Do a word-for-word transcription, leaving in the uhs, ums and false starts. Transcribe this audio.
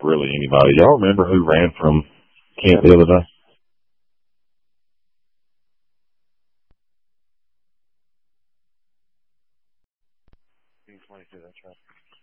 really anybody. Y'all remember who ran from Kent the other day? That's right.